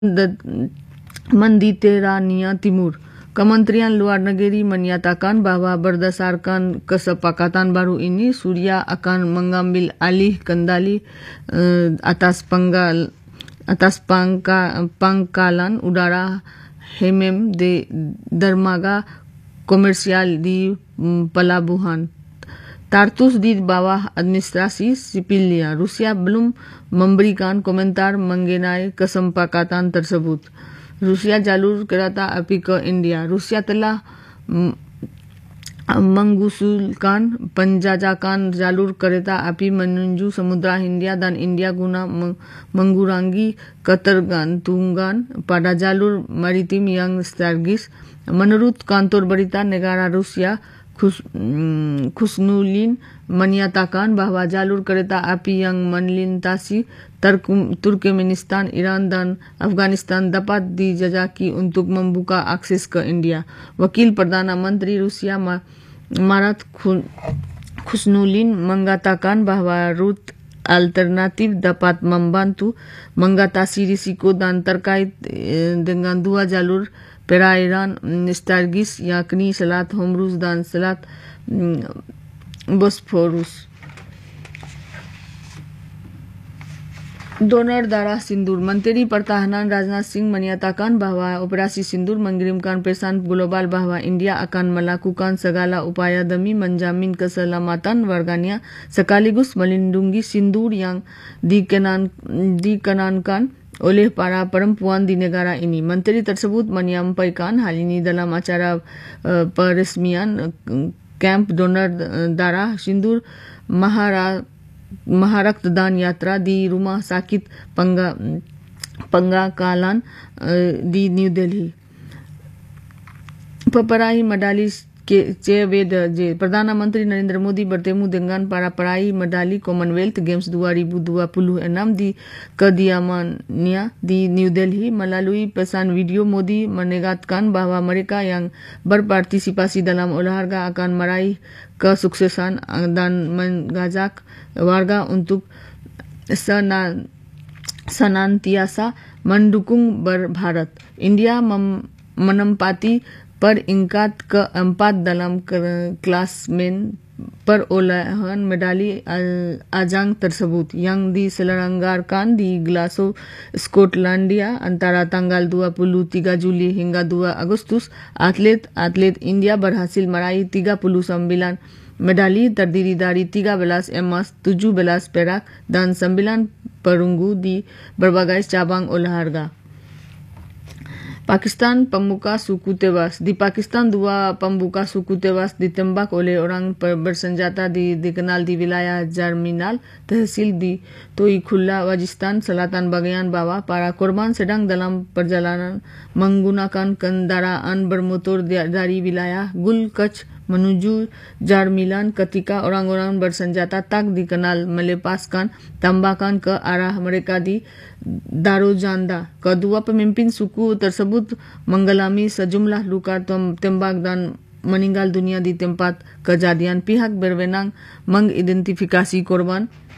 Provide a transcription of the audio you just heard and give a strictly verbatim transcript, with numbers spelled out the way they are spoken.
Mediterania Timur. Kementerian Luar Negeri menyatakan bahawa berdasarkan kesepakatan baru ini, Suria akan mengambil alih kendali uh, atas penggal atas pangka, pangkalan udara Hemem di dermaga komersial di um, pelabuhan Tartus di bawah administrasi sipilnya. Rusia belum memberikan komentar mengenai kesepakatan tersebut. Rusia jalur kereta api ke India. Rusia telah mengusulkan penjajakan jalur kereta api menuju Samudra Hindia dan India guna mengurangi ketergantungan pada jalur maritim yang strategis. Menurut kantor berita negara Rusia, Khusnulin menyatakan bahawa jalur kereta api yang melintasi Turkmenistan, Iran dan Afghanistan dapat dijajaki untuk membuka akses ke India. Wakil Perdana Menteri Rusia Marat Khusnulin mengatakan bahawa rute alternatif dapat membantu mengatasi risiko dan terkait dengan dua jalur perairan strategis yakni Selat Hormuz dan Selat Bosphorus. Donor darah Sindur. Menteri Pertahanan Rajnath Singh menyatakan bahawa operasi Sindur mengirimkan pesan global bahawa India akan melakukan segala upaya demi menjamin keselamatan warganya sekaligus melindungi sindur yang dikenan, dikenankan oleh para perempuan di negara ini. Menteri tersebut menyampaikan hal ini dalam acara uh, peresmian uh, Kamp Donor Darah Sindur Mahara Maharaktadan Yatra di Rumah Sakit Pengga, Penggakalan uh, di New Delhi. Peperaih medali C W D. Perdana Menteri Narendra Modi bertemu dengan para peraih medali Commonwealth Games dua ribu dua puluh enam di kediamannya di New Delhi. Melalui pesan video, Modi menegaskan bahawa mereka yang berpartisipasi dalam olahraga akan meraih kesuksesan dan mengajak warga untuk senantiasa mendukung Bharat. India menempati peringkat keempat dalam klasmen perolehan medali ajang tersebut yang diselenggarakan di Glasgow, Skotlandia antara tanggal dua puluh tiga Juli hingga dua Agustus. Atlet-atlet India berhasil meraih tiga puluh sembilan medali terdiri dari tiga belas emas, tujuh belas perak dan sembilan perunggu di berbagai cabang olahraga. Pakistan, pemuka suku tewas. Di Pakistan, dua pemuka suku tewas ditembak oleh orang bersenjata di, dikenal di wilayah Jarminal, Tehsil di Toikhulla, Wajistan Selatan bagian bawah. Para korban sedang dalam perjalanan menggunakan kendaraan bermotor dari wilayah Gul Kach menuju Jarmilan ketika orang-orang bersenjata tak dikenal melepaskan tembakan ke arah mereka di Darojanda. Kedua pemimpin suku tersebut mengalami sejumlah luka tembak dan meninggal dunia di tempat kejadian. Pihak berwenang mengidentifikasi korban